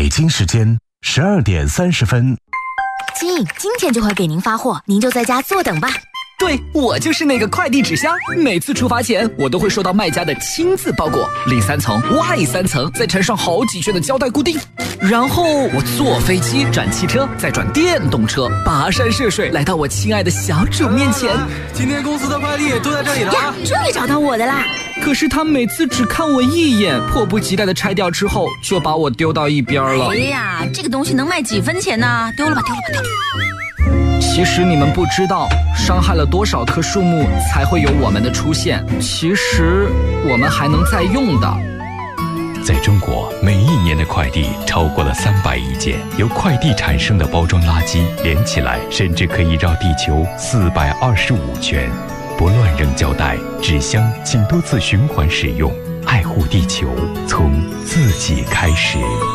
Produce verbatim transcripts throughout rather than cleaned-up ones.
京时间十二点三十分。 亲，今天就会给您发货，您就在家坐等吧。 对，我就是那个快递纸箱，每次出发前我都会收到卖家的亲自包裹，里三层外三层，再缠上好几圈的胶带固定，然后我坐飞机转汽车再转电动车，跋山涉水来到我亲爱的小主面前。 今天公司的快递都在这里了呀，终于找到我的啦！ 可是他每次只看我一眼，迫不及待的拆掉之后就把我丢到一边了。 哎呀，这个东西能卖几分钱呢？丢了吧丢了吧丢了吧。 其实你们不知道，伤害了多少棵树木才会有我们的出现。其实我们还能再用的。 在中国，每一年的快递超过了三百亿件，由快递产生的包装垃圾连起来，甚至可以绕地球四百二十五圈。不乱扔胶带、纸箱，请多次循环使用，爱护地球，从自己开始。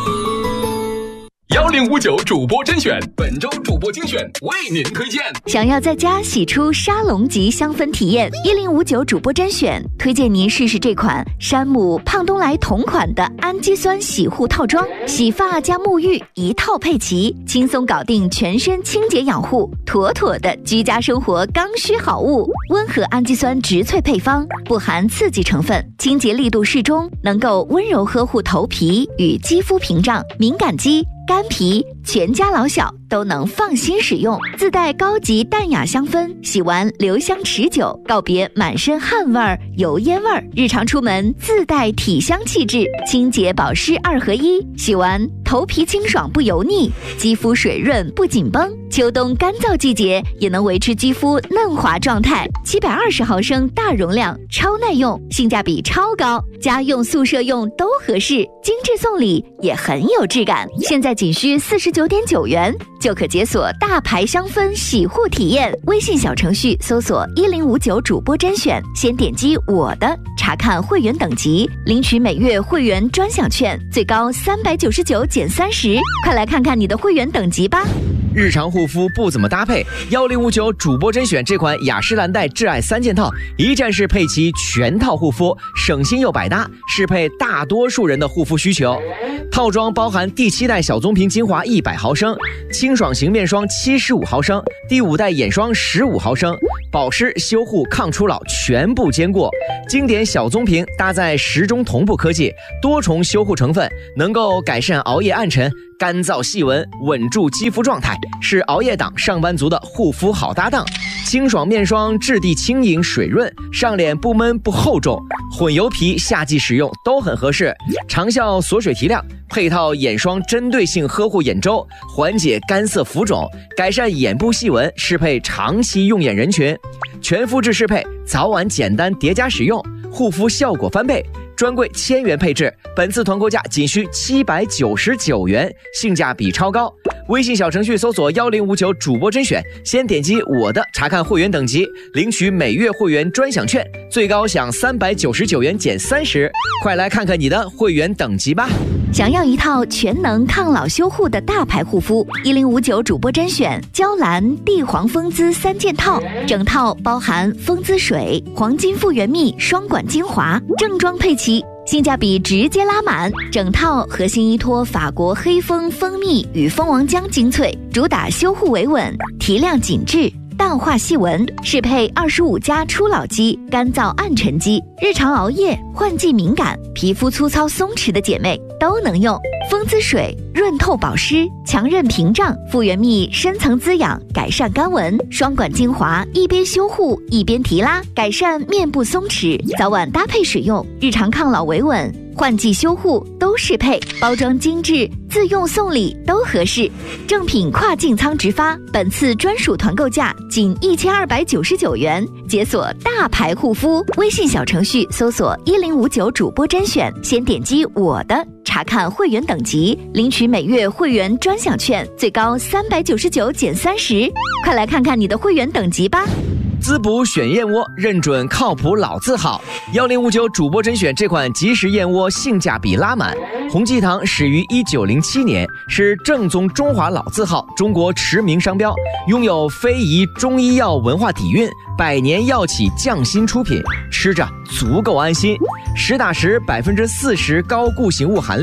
幺零五九主播甄选，本周主播精选为您推荐。 想要在家洗出沙龙级香氛体验，一零五九主播甄选推荐您试试这款山姆胖东来同款的氨基酸洗护套装，洗发加沐浴一套配齐，轻松搞定全身清洁养护，妥妥的居家生活刚需好物。温和氨基酸植萃配方，不含刺激成分，清洁力度适中，能够温柔呵护头皮与肌肤屏障，敏感肌、干皮，全家老小都能放心使用。自带高级淡雅香氛，洗完留香持久，告别满身汗味儿、油烟味儿。日常出门自带体香气质，清洁保湿二合一，洗完头皮清爽不油腻，肌肤水润不紧绷。秋冬干燥季节也能维持肌肤嫩滑状态。七百二十毫升大容量，超耐用，性价比超高，家用宿舍用都合适，精致送礼也很有质感。现在仅需四十九点九元就可解锁大牌香氛洗护体验。微信小程序搜索一零五九主播甄选，先点击我的，查看会员等级，领取每月会员专享券，最高三百九十九减三十。快来看看你的会员等级吧。 日常护肤不怎么搭配，一零五九主播甄选这款雅诗兰黛挚爱三件套，一站式配齐全套护肤，省心又百搭，适配大多数人的护肤需求。套装包含第七代小棕瓶精华一百毫升，清爽型面霜七十五毫升，第五代眼霜十五毫升，保湿、修护、抗初老全部兼顾。经典小棕瓶搭载时钟同步科技，多重修护成分，能够改善熬夜暗沉、干燥细纹，稳住肌肤状态，是熬夜党上班族的护肤好搭档。清爽面霜质地轻盈水润，上脸不闷不厚重，混油皮夏季使用都很合适。长效锁水提亮，配套眼霜针对性呵护眼周，缓解干涩浮肿，改善眼部细纹，适配长期用眼人群。全肤质适配，早晚简单叠加使用，护肤效果翻倍。专柜千元配置，本次团购价仅需七百九十九元，性价比超高。微信小程序搜索一零五九主播甄选，先点击我的查看会员等级，领取每月会员专享券，最高享三百九十九元减三十。快来看看你的会员等级吧。 想要一套全能抗老修护的大牌护肤，一零五九主播甄选娇兰地黄蜂姿三件套，整套包含蜂姿水、黄金复原蜜双管精华，正装配齐，性价比直接拉满。整套核心依托法国黑蜂蜂蜜与蜂王浆精粹，主打修护维稳、提亮紧致、淡化细纹，适配二十五加初老肌、干燥暗沉肌、日常熬夜、换季敏感、皮肤粗糙松弛的姐妹都能用。蜂姿水润透保湿，强韧屏障；复原蜜深层滋养，改善干纹；双管精华一边修护一边提拉，改善面部松弛，早晚搭配使用，日常抗老维稳、换季修护都适配，包装精致，自用送礼都合适。正品跨境仓直发，本次专属团购价仅一千二百九十九元，解锁大牌护肤。微信小程序搜索一零五九主播甄选，先点击我的，查看会员等级，领取每月会员专享券，最高三百九十九减三十。快来看看你的会员等级吧。 滋补选燕窝，认准靠谱老字号。一零五九主播甄选这款即食燕窝性价比拉满。洪记堂始于一九零七年，是正宗中华老字号，中国驰名商标，拥有非遗中医药文化底蕴，百年药企匠心出品，吃着足够安心。实打实百分之四十高固形物含量，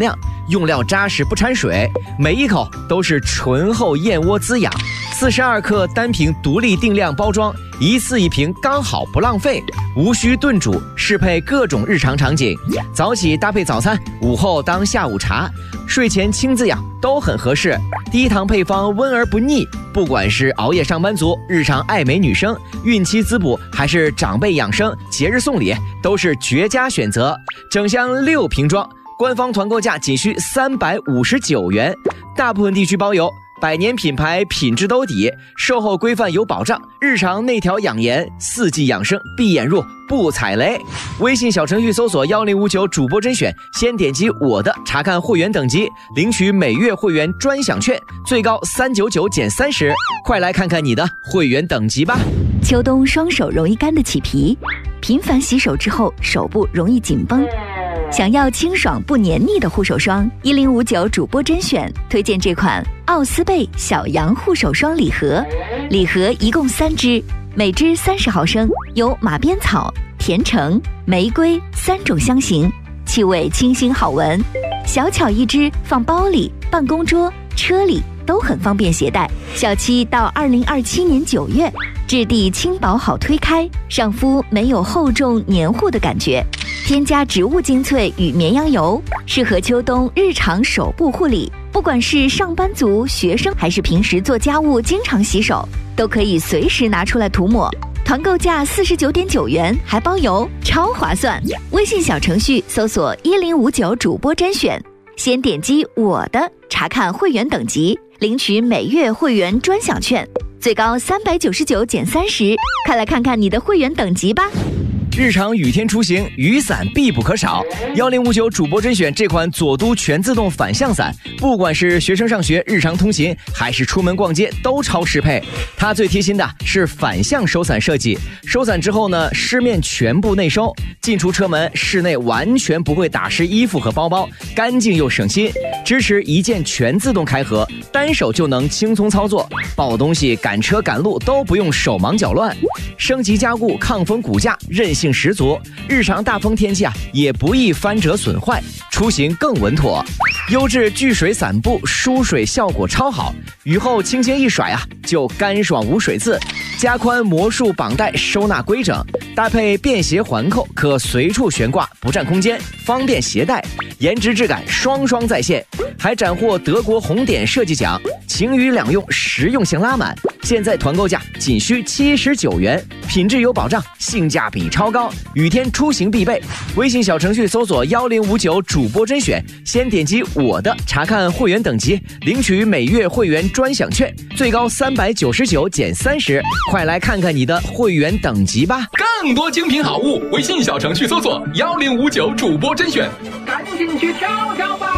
用料扎实不掺水，每一口都是醇厚燕窝滋养。四十二克单瓶独立定量包装，一次一瓶刚好不浪费，无需炖煮，适配各种日常场景。早起搭配早餐，午后当下午茶，睡前亲滋养都很合适。低糖配方温而不腻，不管是熬夜上班族、日常爱美女生、孕期滋补，还是长辈养生、节日送礼，都是绝佳选择。整箱六瓶装，官方团购价仅需三百五十九元，大部分地区包邮。百年品牌，品质兜底，售后规范有保障，日常内调养颜，四季养生闭眼入，不踩雷。微信小程序搜索幺零五九主播甄选，先点击我的查看会员等级，领取每月会员专享券，最高三九九减三十，快来看看你的会员等级吧。 秋冬双手容易干的起皮，频繁洗手之后手部容易紧绷。想要清爽不黏腻的护手霜，一零五九主播甄选推荐这款奥斯贝小羊护手霜礼盒，礼盒一共三支，每支三十毫升，有马鞭草、甜橙、玫瑰三种香型，气味清新好闻，小巧一支，放包里、办公桌、车里都很方便携带。小七到二零二七年九月，质地轻薄好推开，上肤没有厚重黏糊的感觉。添加植物精粹与绵羊油，适合秋冬日常手部护理。不管是上班族、学生，还是平时做家务经常洗手，都可以随时拿出来涂抹。团购价四十九点九元，还包邮，超划算。微信小程序搜索一零五九主播甄选，先点击我的查看会员等级，领取每月会员专享券，最高三百九十九减三十，快来看看你的会员等级吧。 日常雨天出行，雨伞必不可少。幺零五九主播甄选这款左都全自动反向伞，不管是学生上学、日常通勤，还是出门逛街，都超适配。它最贴心的是反向收伞设计，收伞之后呢，湿面全部内收，进出车门、室内完全不会打湿衣服和包包，干净又省心。支持一键全自动开合，单手就能轻松操作，抱东西、赶车、赶路都不用手忙脚乱。升级加固，抗风骨架，韧性十足，日常大风天气啊也不易翻折损坏，出行更稳妥。优质聚水伞布，疏水效果超好，雨后轻轻一甩啊就干爽无水渍。加宽魔术绑带，收纳规整，搭配便携环扣，可随处悬挂，不占空间，方便携带，颜值质感双双在线。还斩获德国红点设计奖，晴雨两用，实用性拉满。现在团购价仅需七十九元，品质有保障，性价比超高，雨天出行必备。微信小程序搜索幺零五九主播甄选，先点击我的查看会员等级，领取每月会员专享券，最高三百九十九减三十，快来看看你的会员等级吧。 更多精品好物，微信小程序搜索幺零五九主播甄选，赶紧去挑挑吧。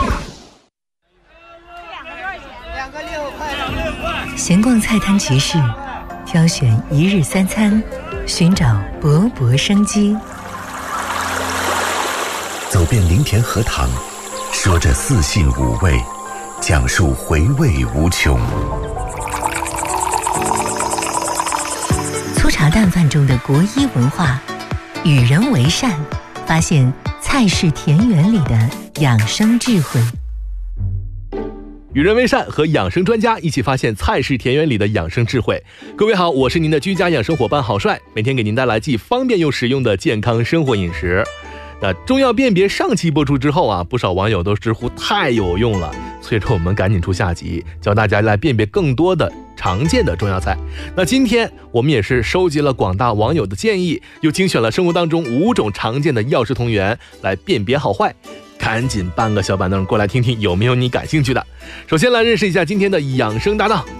闲逛菜摊集市，挑选一日三餐，寻找勃勃生机。 走遍林田荷塘，说着四性五味，讲述回味无穷。 粗茶淡饭中的国医文化，与人为善，发现菜式田园里的养生智慧。 与人为善，和养生专家一起发现菜式田园里的养生智慧。各位好，我是您的居家养生伙伴郝帅，每天给您带来既方便又实用的健康生活饮食。那中药辨别上期播出之后啊，不少网友都直呼太有用了，所以说我们赶紧出下集，教大家来辨别更多的常见的中药材。那今天我们也是收集了广大网友的建议，又精选了生活当中五种常见的药食同源来辨别好坏。赶紧搬个小板凳过来听听，有没有你感兴趣的。首先来认识一下今天的养生搭档。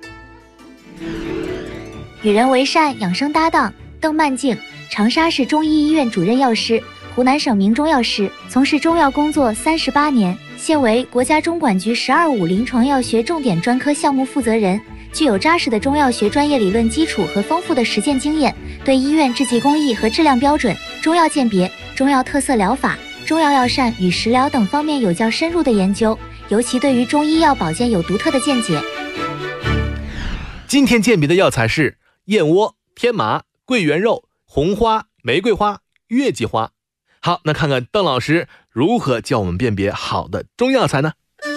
与人为善养生搭档邓曼静，长沙市中医医院主任药师，湖南省名中药师，从事中药工作三十八年，现为国家中管局十二五临床药学重点专科项目负责人，具有扎实的中药学专业理论基础和丰富的实践经验，对医院制剂工艺和质量标准、中药鉴别、中药特色疗法、中药药膳与食疗等方面有较深入的研究，尤其对于中医药保健有独特的见解。 今天鉴别的药材是燕窝、天麻、桂圆肉、红花、玫瑰花、月季花。好，那看看邓老师如何教我们辨别好的中药材呢？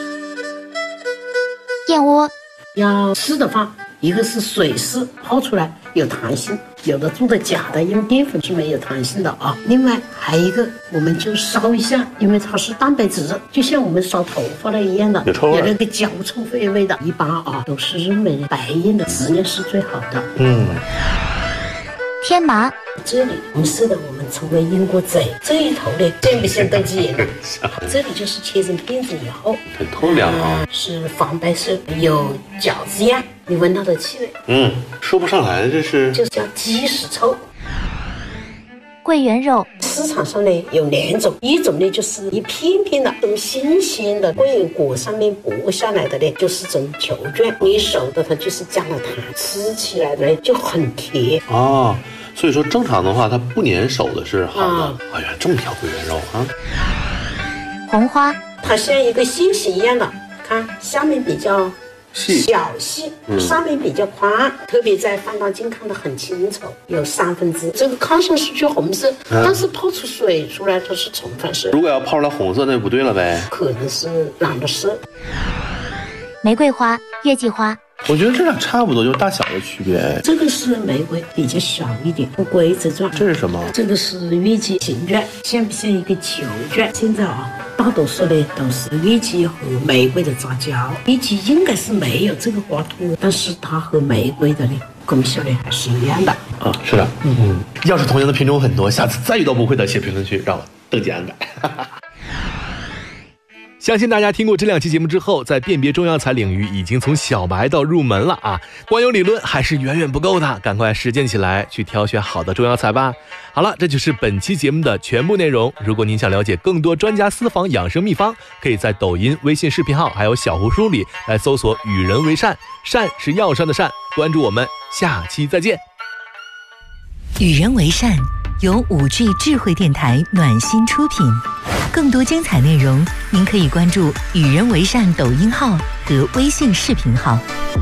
燕窝要吃的话，一个是水湿泡出来有弹性，有的做的假的用淀粉是没有弹性的啊。另外还有一个，我们就烧一下，因为它是蛋白质，就像我们烧头发的一样的， 有臭味， 有那个焦臭味味的。一般啊都是认为白燕的质量是最好的。 嗯。 天麻， 这里红色的我们称为燕果嘴，这一头呢像不像登记眼？这里就是切成片子以后， 很透亮啊， 是黄白色，有饺子样，你闻到的气味， 嗯，说不上来，这是就叫鸡屎臭。 桂圆肉， 市场上呢有两种，一种呢就是一片片的，从新鲜的桂圆果上面剥下来的呢，就是种球状，你熟的它就是加了糖，吃起来呢就很甜哦。所以说正常的话，它不粘手的是好的。 啊、 哎呀，这么条桂圆肉啊！ 红花， 它像一个星星一样的，看下面比较小细，上面比较宽，特别在放大镜看得很清楚，有三分之这个看上去红色，嗯、但是泡出水出来它是橙粉色。 如果要泡出来红色，那就不对了呗， 可能是染的色。 玫瑰花、月季花， 我觉得这俩差不多，就大小的区别。 这个是玫瑰，比较小一点，不规则状。 这是什么？ 这个是月季形状，像不像一个球状？现在啊，大多数呢都是月季和玫瑰的杂交。月季应该是没有这个花托，但是它和玫瑰的呢功效呢还是一样的。 啊，是的，嗯嗯。要是同样的品种很多，下次再遇到不会的，写评论区让我登记安排。 相信大家听过这两期节目之后，在辨别中药材领域已经从小白到入门了啊！光有理论还是远远不够的，赶快实践起来，去挑选好的中药材吧。好了，这就是本期节目的全部内容。如果您想了解更多专家私房养生秘方，可以在抖音、微信视频号还有小红书里来搜索“与人为善”，善是药膳的善。关注我们，下期再见。 与人为善由五 G 智慧电台暖心出品。更多精彩内容，您可以关注“与人为善”抖音号和微信视频号。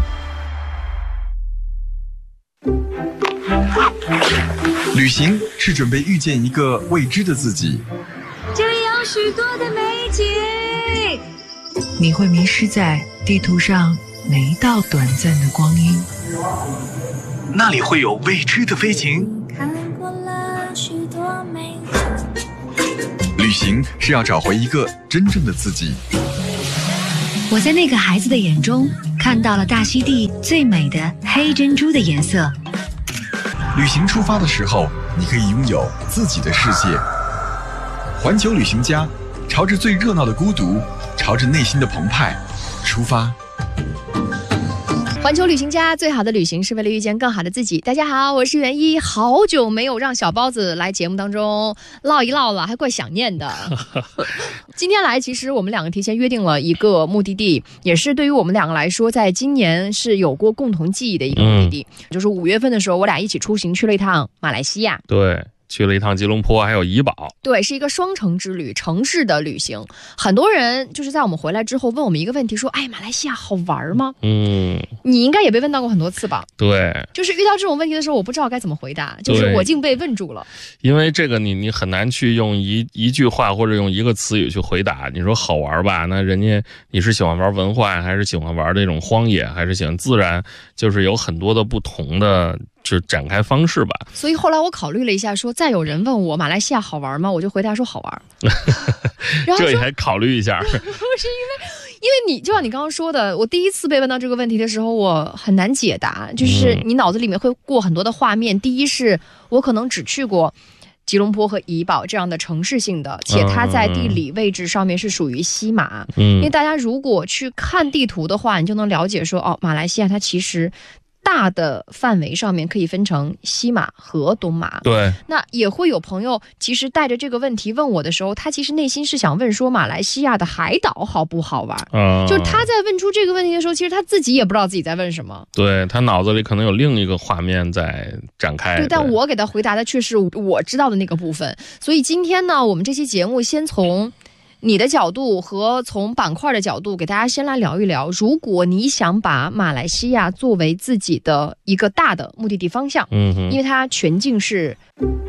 旅行是准备遇见一个未知的自己， 这里有许多的美景， 你会迷失在地图上每一道短暂的光阴， 那里会有未知的飞行。 看过了许多美景， 旅行是要找回一个真正的自己。 我在那个孩子的眼中看到了大溪地最美的黑珍珠的颜色。 旅行出发的时候，你可以拥有自己的世界。环球旅行家，朝着最热闹的孤独，朝着内心的澎湃出发。 环球旅行家，最好的旅行是为了遇见更好的自己。大家好，我是袁一，好久没有让小包子来节目当中唠一唠了，还怪想念的。今天来，其实我们两个提前约定了一个目的地，也是对于我们两个来说，在今年是有过共同记忆的一个目的地。嗯、就是五月份的时候，我俩一起出行去了一趟马来西亚。 对。去了一趟吉隆坡还有怡保， 对，是一个双城之旅，城市的旅行。很多人就是在我们回来之后问我们一个问题，说哎，马来西亚好玩吗？ 嗯， 你应该也被问到过很多次吧？ 对， 就是遇到这种问题的时候，我不知道该怎么回答，就是我竟被问住了。 因为这个你你很难去用一一句话或者用一个词语去回答。你说好玩吧，那人家你是喜欢玩文化，还是喜欢玩这种荒野，还是喜欢自然，就是有很多的不同的就展开方式吧。 所以后来我考虑了一下，说再有人问我马来西亚好玩吗，我就回答说好玩。然后这也还考虑一下。 不是因为因为你就像你刚刚说的，我第一次被问到这个问题的时候，我很难解答，就是你脑子里面会过很多的画面。嗯、第一是我可能只去过吉隆坡和怡保这样的城市性的，且它在地理位置上面是属于西马。嗯，因为大家如果去看地图的话，你就能了解说，哦，马来西亚它其实大的范围上面可以分成西马和东马。 对， 那也会有朋友其实带着这个问题问我的时候，他其实内心是想问说马来西亚的海岛好不好玩。嗯，就是他在问出这个问题的时候，其实他自己也不知道自己在问什么。 对，他脑子里可能有另一个画面在展开。 对，但我给他回答的却是我知道的那个部分。所以今天呢，我们这期节目先从你的角度和从板块的角度给大家先来聊一聊，如果你想把马来西亚作为自己的一个大的目的地方向，嗯，因为它全境是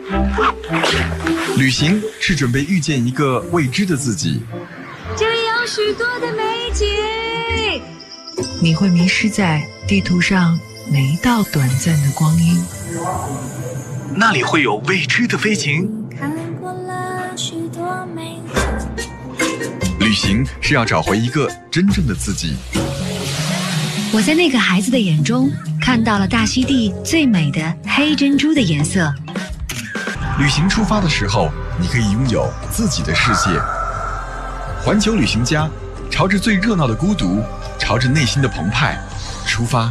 旅行是准备遇见一个未知的自己。 这里有许多的美景， 你会迷失在地图上每一道短暂的光阴。 那里会有未知的飞行。 看过了许多美景。 旅行是要找回一个真正的自己。 我在那个孩子的眼中看到了大溪地最美的黑珍珠的颜色。 旅行出发的时候，你可以拥有自己的世界。环球旅行家，朝着最热闹的孤独，朝着内心的澎湃出发。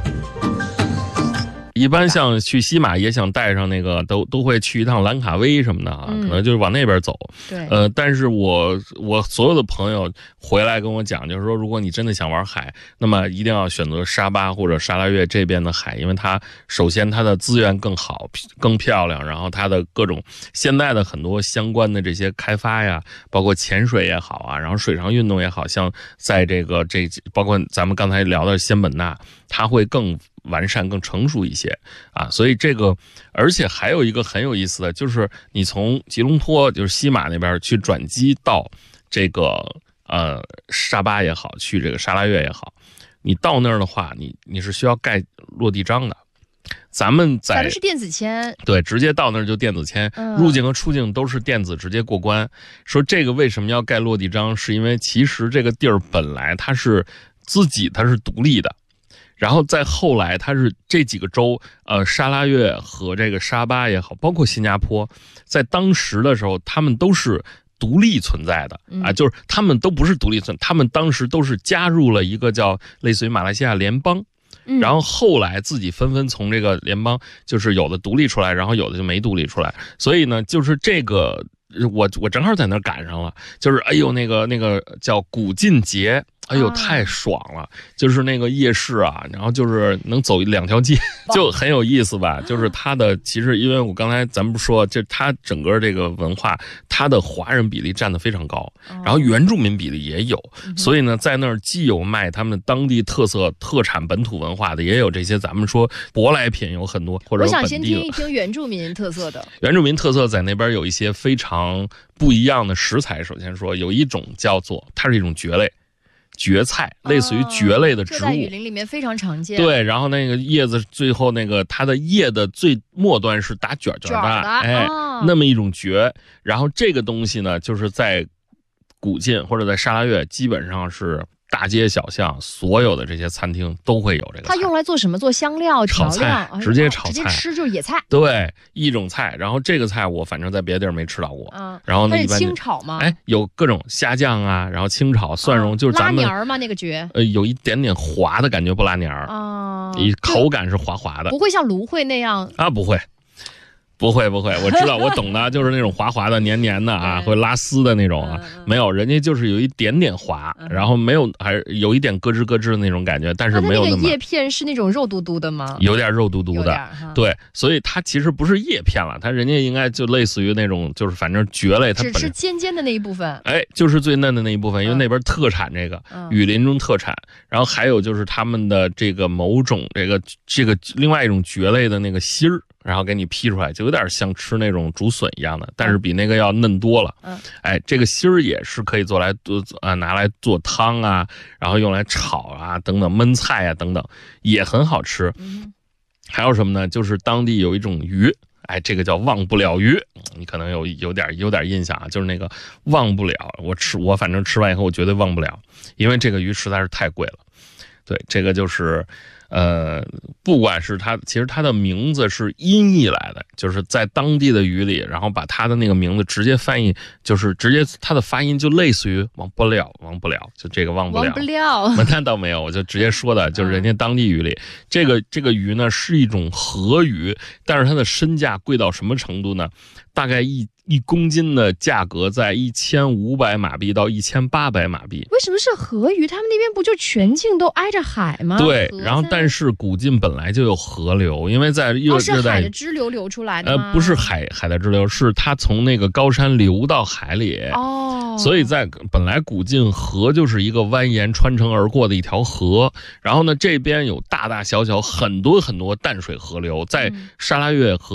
一般像去西马也想带上那个，都都会去一趟兰卡威什么的啊， 嗯、 可能就是往那边走。 对， 呃，但是我我所有的朋友回来跟我讲，就是说，如果你真的想玩海，那么一定要选择沙巴或者沙拉越这边的海，因为它首先它的资源更好、更漂亮，然后它的各种现在的很多相关的这些开发呀，包括潜水也好啊，然后水上运动也好，像在这个这包括咱们刚才聊的仙本那，它会更完善更成熟一些啊，所以这个，而且还有一个很有意思的，就是你从吉隆坡就是西马那边去转机到这个呃沙巴也好，去这个沙拉越也好，你到那儿的话，你你是需要盖落地章的。咱们在咱们是电子签， 对，直接到那儿就电子签， 嗯、 入境和出境都是电子直接过关。说这个为什么要盖落地章，是因为其实这个地儿本来它是自己它是独立的。然后再后来，它是这几个州，呃，沙拉越和这个沙巴也好，包括新加坡，在当时的时候，他们都是独立存在的啊，就是他们都不是独立存在，他们当时都是加入了一个叫类似于马来西亚联邦，然后后来自己纷纷从这个联邦，就是有的独立出来，然后有的就没独立出来，所以呢，就是这个我我正好在那儿赶上了，就是哎呦那个那个叫古晋节。哎呦，太爽了！就是那个夜市啊，然后就是能走两条街，就很有意思吧。就是它的，其实因为我刚才咱们不说，就它整个这个文化，它的华人比例占得非常高，然后原住民比例也有，所以呢，在那儿既有卖他们当地特色特产本土文化的，也有这些咱们说舶来品有很多，或者我想先听一听原住民特色的。 原住民特色在那边有一些非常不一样的食材。首先说，有一种叫做，它是一种蕨类。蕨菜，类似于蕨类的植物， 热带雨林里面非常常见。 对，然后那个叶子最后那个它的叶的最末端是打卷卷的， 的哎、哦，那么一种蕨。然后这个东西呢，就是在古晋或者在沙拉越，基本上是大街小巷所有的这些餐厅都会有这个菜。 它用来做什么？做香料、调料， 直接炒菜， 直接吃就是野菜。 对，一种菜。然后这个菜我反正在别的地儿没吃到过。 嗯， 然后呢，一般清炒吗？ 哎，有各种虾酱啊，然后清炒、蒜蓉，就是咱们拉黏儿吗？那个蕨？ 呃，有一点点滑的感觉，不拉黏儿啊， 口感是滑滑的， 不会像芦荟那样啊，不会。不会不会，我知道，我懂的，就是那种滑滑的、黏黏的啊，会拉丝的那种啊，没有，人家就是有一点点滑，然后没有，还是有一点咯吱咯吱的那种感觉，但是没有那么。 那个叶片是那种肉嘟嘟的吗？ 有点肉嘟嘟的，对，所以它其实不是叶片了，它人家应该就类似于那种，就是反正蕨类，它只是尖尖的那一部分。 哎，就是最嫩的那一部分，因为那边特产这个， 嗯、 雨林中特产，然后还有就是他们的这个某种这个这个另外一种蕨类的那个芯儿。然后给你劈出来，就有点像吃那种竹笋一样的，但是比那个要嫩多了。 嗯， 哎，这个芯儿也是可以做来做啊，拿来做汤啊，然后用来炒啊，等等焖菜啊，等等，也很好吃。 嗯， 还有什么呢？就是当地有一种鱼，哎，这个叫忘不了鱼，你可能有有点有点印象啊，就是那个忘不了。我吃我反正吃完以后，我绝对忘不了，因为这个鱼实在是太贵了。对，这个就是。呃，不管是它，其实它的名字是音译来的，就是在当地的语里，然后把它的那个名字直接翻译，就是直接它的发音就类似于忘不了，忘不了，就这个忘不了。 忘不了， 那倒没有，我就直接说的，就是人家当地语里，这个这个鱼呢是一种河鱼，但是它的身价贵到什么程度呢？大概一一公斤的价格在一千五百马币到一千八百马币。 为什么是河鱼？他们那边不就全境都挨着海吗？ 对，然后但是古晋本来就有河流，因为在热热带、 哦、 海的支流流出来的吗？ 呃，不是海海的支流，是它从那个高山流到海里。 哦， 所以在本来古晋河就是一个蜿蜒穿城而过的一条河，然后呢这边有大大小小很多很多淡水河流，在沙拉越和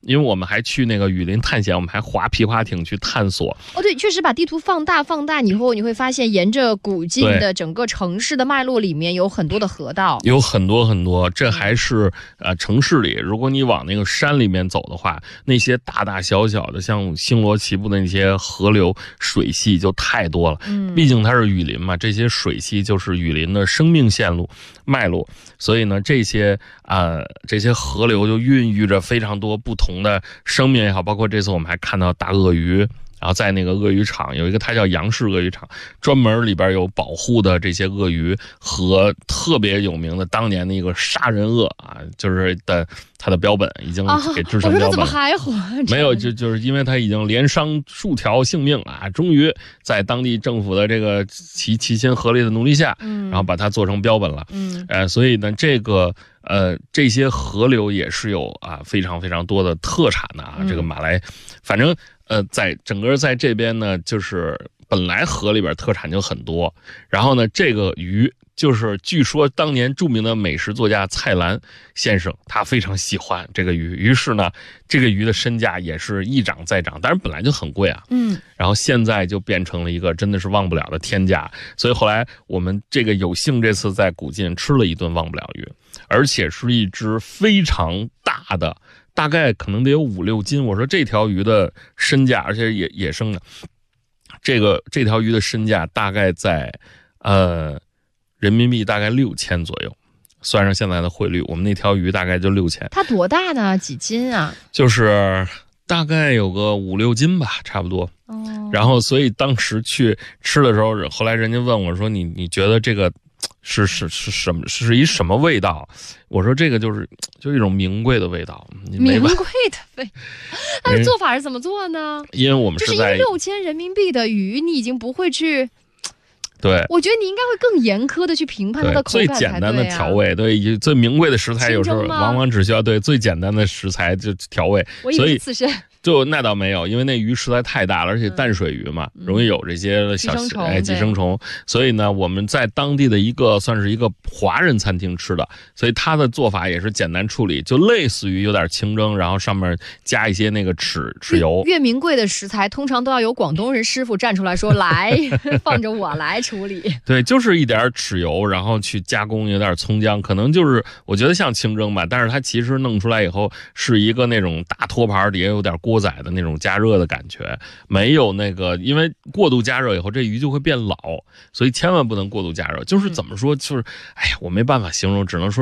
因为我们还去那个雨林探险，我们还划皮划艇去探索。 哦，对，确实把地图放大放大以后，你会发现沿着古晋的整个城市的脉络里面有很多的河道， 有很多很多。这还是呃城市里，如果你往那个山里面走的话，那些大大小小的像星罗棋布的那些河流水系就太多了。嗯，毕竟它是雨林嘛，这些水系就是雨林的生命线路脉络，所以呢，这些啊、呃、这些河流就孕育着非常多不同的生命也好，包括这次我们还看到大鳄鱼，然后在那个鳄鱼场有一个它叫杨氏鳄鱼场，专门里边有保护的这些鳄鱼和特别有名的当年的一个杀人鳄啊，就是的它的标本已经给制成标本了。啊、我说它怎么还活？没有，就就是因为它已经连伤数条性命啊，终于在当地政府的这个齐齐心合力的努力下，嗯，然后把它做成标本了。嗯，呃，所以呢，这个。呃，这些河流也是有啊非常非常多的特产的啊。嗯、这个马来，反正呃，在整个在这边呢，就是本来河里边特产就很多，然后呢，这个鱼就是据说当年著名的美食作家蔡澜先生他非常喜欢这个鱼，于是呢，这个鱼的身价也是一涨再涨，但是本来就很贵啊。嗯，然后现在就变成了一个真的是忘不了的天价，所以后来我们这个有幸这次在古晋吃了一顿忘不了鱼。而且是一只非常大的，大概可能得有五六斤。我说这条鱼的身价，而且野野生的，这个这条鱼的身价大概在呃人民币大概六千左右，算上现在的汇率，我们那条鱼大概就六千。 它多大呢？几斤啊？ 就是大概有个五六斤吧，差不多。哦。然后，所以当时去吃的时候，后来人家问我说：“你你觉得这个？”是是是什么？是一什么味道？我说这个就是就一种名贵的味道。 名贵的味，它的做法是怎么做呢？ 因为我们是在六千人民币的鱼，你已经不会去。 对， 我觉得你应该会更严苛的去评判它的口感才对啊。 最简单的调味，对，最名贵的食材有时候往往只需要对最简单的食材就调味。 我以为刺身。 就那倒没有，因为那鱼实在太大了，而且淡水鱼嘛，嗯、容易有这些小哎寄生虫，所以呢，我们在当地的一个算是一个华人餐厅吃的，所以它的做法也是简单处理，就类似于有点清蒸，然后上面加一些那个豉豉油。 越名贵的食材，通常都要有广东人师傅站出来说：“来，放着我来处理。” 对，就是一点豉油，然后去加工，有点葱姜，可能就是我觉得像清蒸吧，但是它其实弄出来以后是一个那种大托盘，底下有点锅。锅仔的那种加热的感觉，没有那个，因为过度加热以后，这鱼就会变老，所以千万不能过度加热。就是怎么说，就是哎呀，我没办法形容，只能说。